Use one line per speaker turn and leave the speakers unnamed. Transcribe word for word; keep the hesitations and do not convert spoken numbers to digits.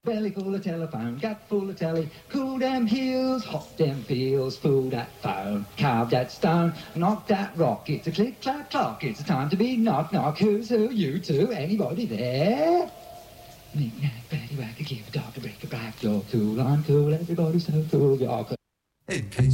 Belly full of telephone, gut full of telly, cool damn heels, hot damn feels, fool that phone, carve that stone, knock that rock, it's a click-clack clock, it's a time to be knock-knock, who's who, you two, anybody there? Knick-knack, paddywhack, a give a dog a break a black, you're cool, I'm cool, everybody's so cool, you're cool.
Hey, Kate.